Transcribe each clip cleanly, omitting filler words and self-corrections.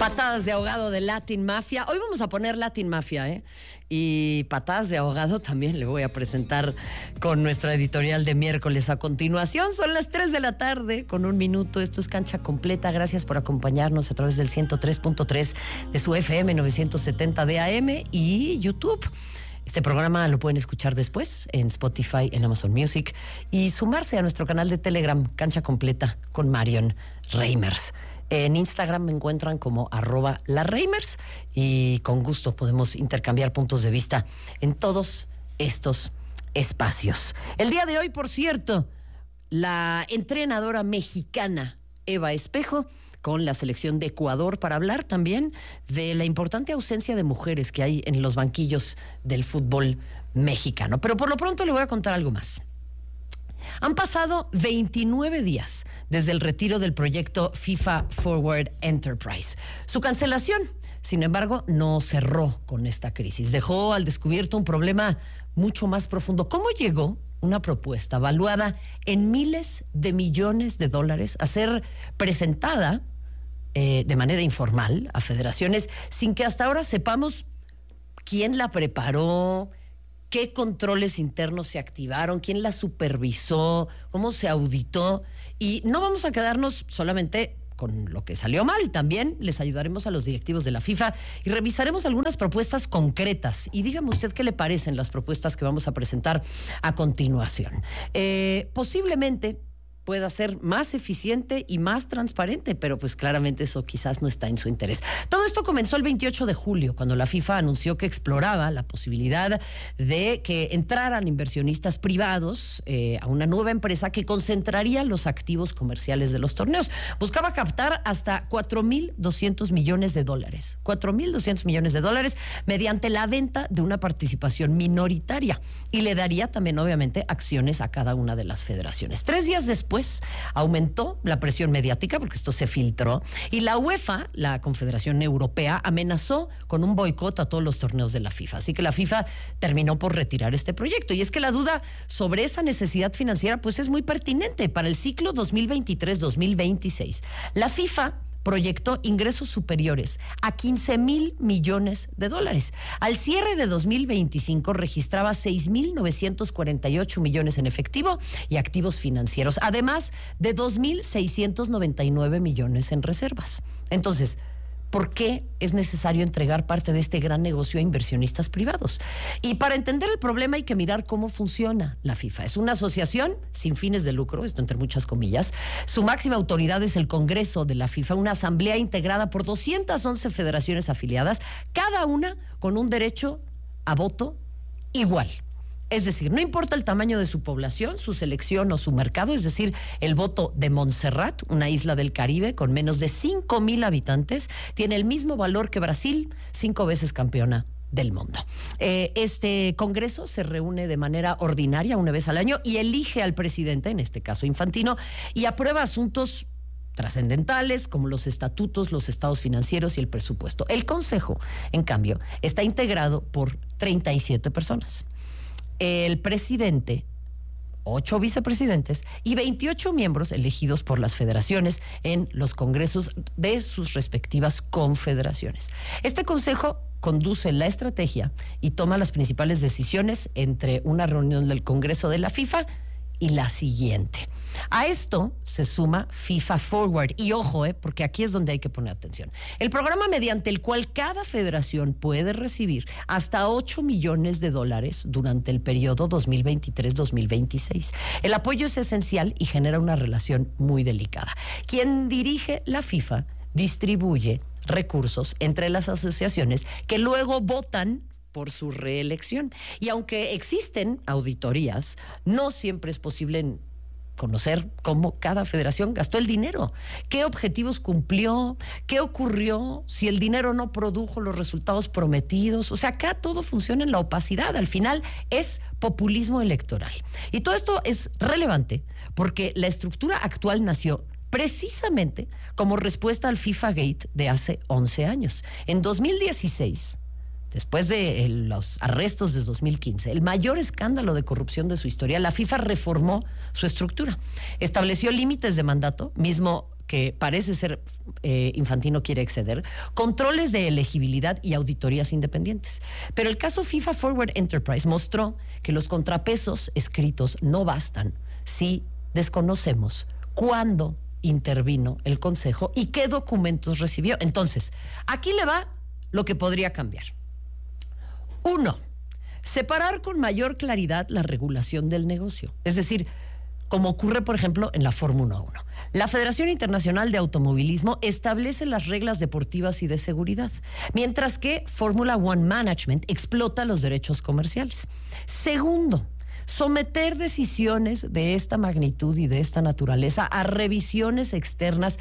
Patadas de ahogado de Latin Mafia. Hoy vamos a poner Latin Mafia, ¿eh? Y patadas de ahogado también le voy a presentar con nuestra editorial de miércoles. A continuación, son las 3 de la tarde con 1 minuto. Esto es Cancha Completa. Gracias por acompañarnos a través del 103.3 de su FM 970 de AM y YouTube. Este programa lo pueden escuchar después en Spotify, en Amazon Music y sumarse a nuestro canal de Telegram, Cancha Completa con Marion Reimers. En Instagram me encuentran como @lareimers y con gusto podemos intercambiar puntos de vista en todos estos espacios. El día de hoy, por cierto, la entrenadora mexicana Eva Espejo con la selección de Ecuador para hablar también de la importante ausencia de mujeres que hay en los banquillos del fútbol mexicano. Pero por lo pronto le voy a contar algo más. Han pasado 29 días desde el retiro del proyecto FIFA Forward Enterprise. Su cancelación, sin embargo, no cerró con esta crisis. Dejó al descubierto un problema mucho más profundo. ¿Cómo llegó una propuesta valuada en miles de millones de dólares a ser presentada de manera informal a federaciones sin que hasta ahora sepamos quién la preparó, qué controles internos se activaron, quién la supervisó, cómo se auditó? Y no vamos a quedarnos solamente con lo que salió mal, también les ayudaremos a los directivos de la FIFA y revisaremos algunas propuestas concretas. Y dígame usted qué le parecen las propuestas que vamos a presentar a continuación. Posiblemente pueda ser más eficiente y más transparente, pero pues claramente eso quizás no está en su interés. Todo esto comenzó el 28 de julio, cuando la FIFA anunció que exploraba la posibilidad de que entraran inversionistas privados a una nueva empresa que concentraría los activos comerciales de los torneos. Buscaba captar hasta 4.200 millones de dólares. 4.200 millones de dólares mediante la venta de una participación minoritaria. Y le daría también, obviamente, acciones a cada una de las federaciones. 3 días después, aumentó la presión mediática porque esto se filtró y la UEFA, la Confederación Europea, amenazó con un boicot a todos los torneos de la FIFA. Así que la FIFA terminó por retirar este proyecto. Y es que la duda sobre esa necesidad financiera pues es muy pertinente para el ciclo 2023-2026. La FIFA proyectó ingresos superiores a 15,000 millones de dólares. Al cierre de 2025 registraba 6,948 millones en efectivo y activos financieros, además de 2,699 millones en reservas. Entonces, ¿por qué es necesario entregar parte de este gran negocio a inversionistas privados? Y para entender el problema hay que mirar cómo funciona la FIFA. Es una asociación sin fines de lucro, esto entre muchas comillas. Su máxima autoridad es el Congreso de la FIFA, una asamblea integrada por 211 federaciones afiliadas, cada una con un derecho a voto igual. Es decir, no importa el tamaño de su población, su selección o su mercado, es decir, el voto de Montserrat, una isla del Caribe con menos de 5,000 habitantes, tiene el mismo valor que Brasil, 5 veces campeona del mundo. Este congreso se reúne de manera ordinaria una vez al año y elige al presidente, en este caso Infantino, y aprueba asuntos trascendentales como los estatutos, los estados financieros y el presupuesto. El consejo, en cambio, está integrado por 37 personas. El presidente, 8 vicepresidentes y 28 miembros elegidos por las federaciones en los congresos de sus respectivas confederaciones. Este consejo conduce la estrategia y toma las principales decisiones entre una reunión del Congreso de la FIFA y la siguiente. A esto se suma FIFA Forward. Y ojo, porque aquí es donde hay que poner atención. El programa mediante el cual cada federación puede recibir hasta 8 millones de dólares durante el periodo 2023-2026. El apoyo es esencial y genera una relación muy delicada. Quien dirige la FIFA distribuye recursos entre las asociaciones que luego votan por su reelección. Y aunque existen auditorías, no siempre es posible conocer cómo cada federación gastó el dinero, qué objetivos cumplió, qué ocurrió, si el dinero no produjo los resultados prometidos. O sea, acá todo funciona en la opacidad. Al final es populismo electoral. Y todo esto es relevante porque la estructura actual nació precisamente como respuesta al FIFA Gate de hace 11 años. En 2016, después de los arrestos de 2015, el mayor escándalo de corrupción de su historia, la FIFA reformó su estructura. Estableció límites de mandato, mismo que parece ser Infantino quiere exceder, controles de elegibilidad y auditorías independientes. Pero el caso FIFA Forward Enterprise mostró que los contrapesos escritos no bastan si desconocemos cuándo intervino el Consejo y qué documentos recibió. Entonces, aquí le va lo que podría cambiar. 1. Separar con mayor claridad la regulación del negocio. Es decir, como ocurre, por ejemplo, en la Fórmula 1. La Federación Internacional de Automovilismo establece las reglas deportivas y de seguridad, mientras que Fórmula One Management explota los derechos comerciales. Segundo, someter decisiones de esta magnitud y de esta naturaleza a revisiones externas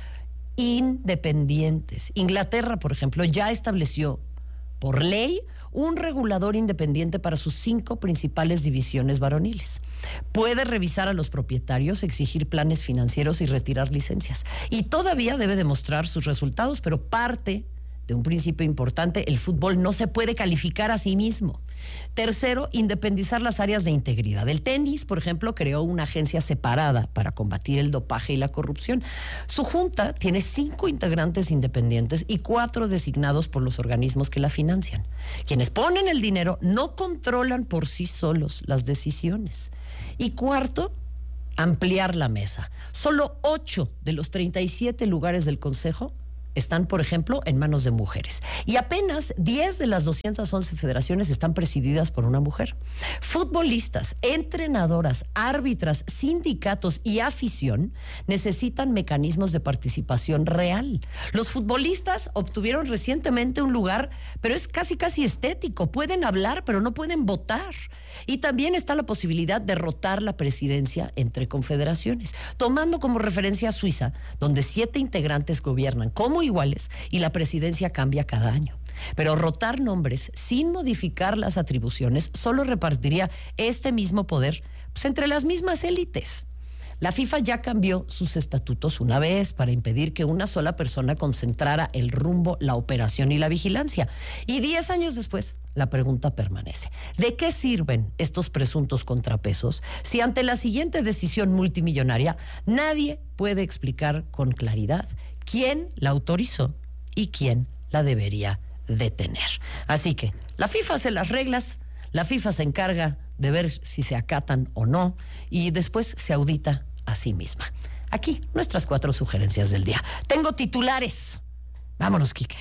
independientes. Inglaterra, por ejemplo, ya estableció por ley un regulador independiente para sus 5 principales divisiones varoniles. Puede revisar a los propietarios, exigir planes financieros y retirar licencias. Y todavía debe demostrar sus resultados, pero parte de un principio importante: el fútbol no se puede calificar a sí mismo. Tercero, independizar las áreas de integridad. El tenis, por ejemplo, creó una agencia separada para combatir el dopaje y la corrupción. Su junta tiene 5 integrantes independientes y 4 designados por los organismos que la financian. Quienes ponen el dinero no controlan por sí solos las decisiones. Y cuarto, ampliar la mesa. Solo 8 de los 37 lugares del Consejo están, por ejemplo, en manos de mujeres. Y apenas 10 de las 211 federaciones están presididas por una mujer. Futbolistas, entrenadoras, árbitras, sindicatos y afición necesitan mecanismos de participación real. Los futbolistas obtuvieron recientemente un lugar, pero es casi estético. Pueden hablar, pero no pueden votar. Y también está la posibilidad de rotar la presidencia entre confederaciones, tomando como referencia a Suiza, donde 7 integrantes gobiernan como iguales y la presidencia cambia cada año. Pero rotar nombres sin modificar las atribuciones solo repartiría este mismo poder entre las mismas élites. La FIFA ya cambió sus estatutos una vez para impedir que una sola persona concentrara el rumbo, la operación y la vigilancia. Y 10 años después, la pregunta permanece: ¿de qué sirven estos presuntos contrapesos si ante la siguiente decisión multimillonaria nadie puede explicar con claridad quién la autorizó y quién la debería detener? Así que la FIFA hace las reglas, la FIFA se encarga de ver si se acatan o no y después se audita a sí misma. Aquí, nuestras 4 sugerencias del día. Tengo titulares. Vámonos, Quique.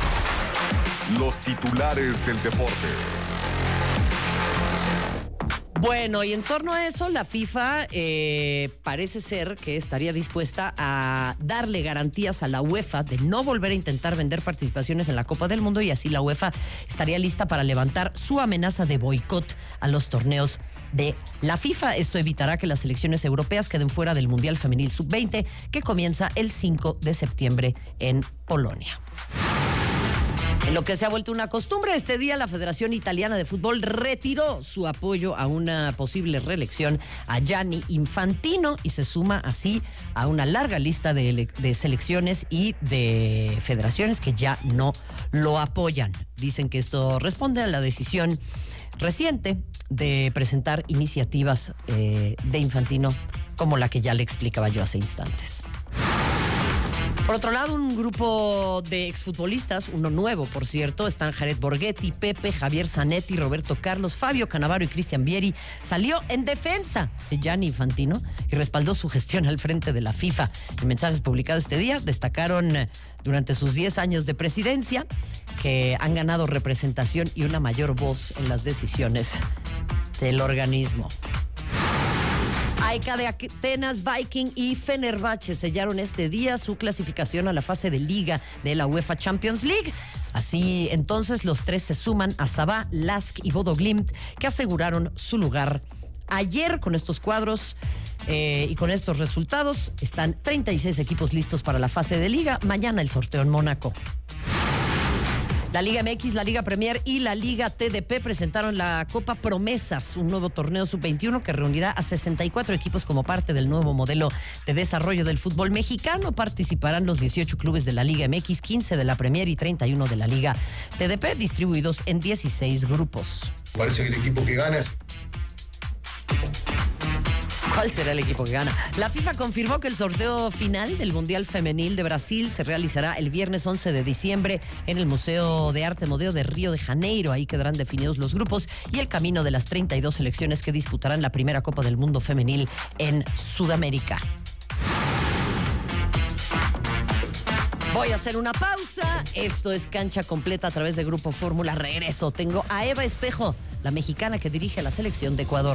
Los titulares del deporte. Bueno, y en torno a eso, la FIFA parece ser que estaría dispuesta a darle garantías a la UEFA de no volver a intentar vender participaciones en la Copa del Mundo, y así la UEFA estaría lista para levantar su amenaza de boicot a los torneos de la FIFA. Esto evitará que las selecciones europeas queden fuera del Mundial Femenil Sub-20, que comienza el 5 de septiembre en Polonia. En lo que se ha vuelto una costumbre, este día la Federación Italiana de Fútbol retiró su apoyo a una posible reelección a Gianni Infantino y se suma así a una larga lista de selecciones y de federaciones que ya no lo apoyan. Dicen que esto responde a la decisión reciente de presentar iniciativas de Infantino como la que ya le explicaba yo hace instantes. Por otro lado, un grupo de exfutbolistas, uno nuevo, por cierto, están Jared Borghetti, Pepe, Javier Zanetti, Roberto Carlos, Fabio Cannavaro y Cristian Vieri, salió en defensa de Gianni Infantino y respaldó su gestión al frente de la FIFA. En mensajes publicados este día destacaron durante sus 10 años de presidencia que han ganado representación y una mayor voz en las decisiones del organismo. AEK de Atenas, Viking y Fenerbahce sellaron este día su clasificación a la fase de liga de la UEFA Champions League. Así entonces los 3 se suman a Sabah, Lask y Bodo Glimt, que aseguraron su lugar ayer. Con estos cuadros y con estos resultados están 36 equipos listos para la fase de liga. Mañana el sorteo en Mónaco. La Liga MX, la Liga Premier y la Liga TDP presentaron la Copa Promesas, un nuevo torneo sub-21 que reunirá a 64 equipos como parte del nuevo modelo de desarrollo del fútbol mexicano. Participarán los 18 clubes de la Liga MX, 15 de la Premier y 31 de la Liga TDP, distribuidos en 16 grupos. Parece que el equipo que gana ¿Cuál será el equipo que gana? La FIFA confirmó que el sorteo final del Mundial Femenil de Brasil se realizará el viernes 11 de diciembre en el Museo de Arte Moderno de Río de Janeiro. Ahí quedarán definidos los grupos y el camino de las 32 selecciones que disputarán la primera Copa del Mundo Femenil en Sudamérica. Voy a hacer una pausa. Esto es Cancha Completa a través de Grupo Fórmula. Regreso. Tengo a Eva Espejo, la mexicana que dirige la selección de Ecuador.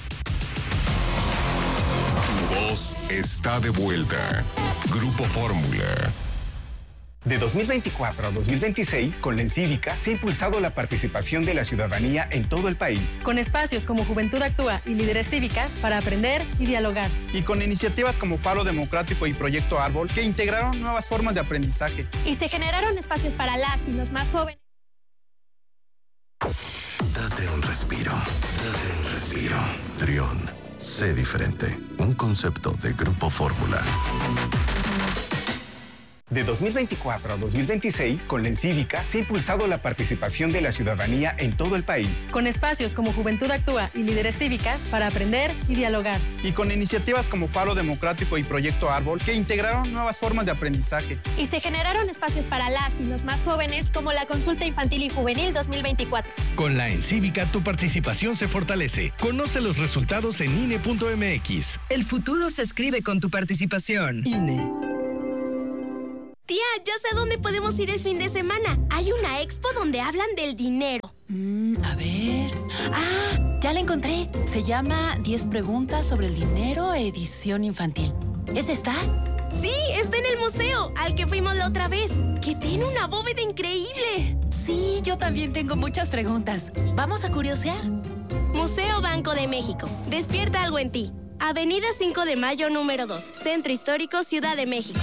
Tu voz está de vuelta. Grupo Fórmula. De 2024 a 2026, con la Encívica se ha impulsado la participación de la ciudadanía en todo el país. Con espacios como Juventud Actúa y Líderes Cívicas para aprender y dialogar. Y con iniciativas como Faro Democrático y Proyecto Árbol que integraron nuevas formas de aprendizaje. Y se generaron espacios para las y los más jóvenes. Date un respiro. Trión, sé diferente. Un concepto de Grupo Fórmula. De 2024 a 2026, con la Encívica se ha impulsado la participación de la ciudadanía en todo el país. Con espacios como Juventud Actúa y Líderes Cívicas para aprender y dialogar. Y con iniciativas como Faro Democrático y Proyecto Árbol que integraron nuevas formas de aprendizaje. Y se generaron espacios para las y los más jóvenes como la Consulta Infantil y Juvenil 2024. Con la Encívica tu participación se fortalece. Conoce los resultados en INE.mx. El futuro se escribe con tu participación. INE. Tía, ya sé dónde podemos ir el fin de semana. Hay una expo donde hablan del dinero. A ver... ¡Ah! Ya la encontré. Se llama 10 preguntas sobre el dinero, edición infantil. ¿Es esta? Sí, está en el museo, al que fuimos la otra vez, que tiene una bóveda increíble. Sí, yo también tengo muchas preguntas. ¿Vamos a curiosear? Museo Banco de México. Despierta algo en ti. Avenida 5 de Mayo, número 2. Centro Histórico, Ciudad de México.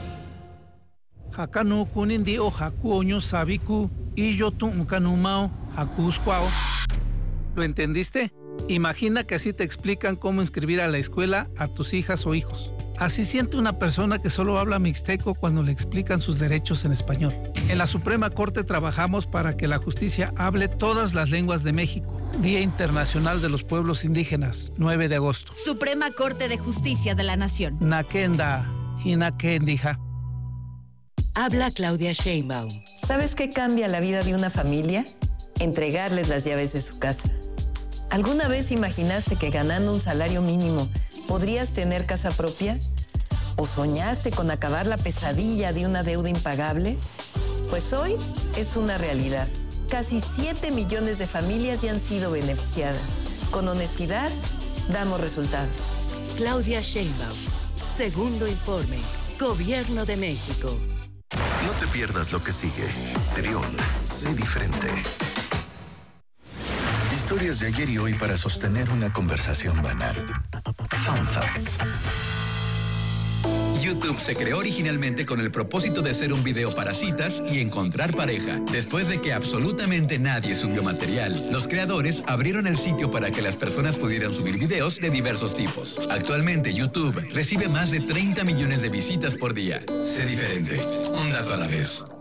Hakanu kunindi o haku oño sabiku y yo tu unkanumao hakuskwao. ¿Lo entendiste? Imagina que así te explican cómo inscribir a la escuela a tus hijas o hijos. Así siente una persona que solo habla mixteco cuando le explican sus derechos en español. En la Suprema Corte trabajamos para que la justicia hable todas las lenguas de México. Día Internacional de los Pueblos Indígenas, 9 de agosto. Suprema Corte de Justicia de la Nación. Nakenda, hinakendija. Habla Claudia Sheinbaum. ¿Sabes qué cambia la vida de una familia? Entregarles las llaves de su casa. ¿Alguna vez imaginaste que ganando un salario mínimo podrías tener casa propia? ¿O soñaste con acabar la pesadilla de una deuda impagable? Pues hoy es una realidad. Casi 7 millones de familias ya han sido beneficiadas. Con honestidad, damos resultados. Claudia Sheinbaum. Segundo informe. Gobierno de México. No te pierdas lo que sigue. Trión, sé diferente. Historias de ayer y hoy para sostener una conversación banal. Fun Facts. YouTube se creó originalmente con el propósito de ser un video para citas y encontrar pareja. Después de que absolutamente nadie subió material, los creadores abrieron el sitio para que las personas pudieran subir videos de diversos tipos. Actualmente YouTube recibe más de 30 millones de visitas por día. Sé diferente, un dato a la vez.